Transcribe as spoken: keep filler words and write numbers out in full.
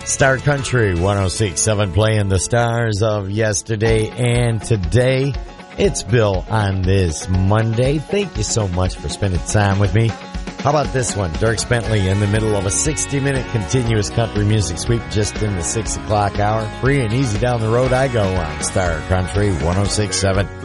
Star Country one oh six point seven playing the stars of yesterday and today. It's Bill on this Monday. Thank you so much for spending time with me. How about this one? Dierks Bentley in the middle of a sixty-minute continuous country music sweep just in the six o'clock hour. Free and easy down the road I go on Star Country one oh six point seven.